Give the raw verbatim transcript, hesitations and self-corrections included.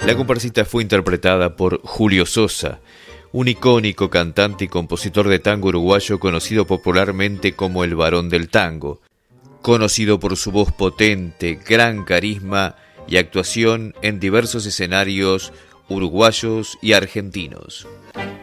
La comparsita fue interpretada por Julio Sosa, un icónico cantante y compositor de tango uruguayo conocido popularmente como el Varón del Tango, conocido por su voz potente, gran carisma y actuación en diversos escenarios uruguayos y argentinos.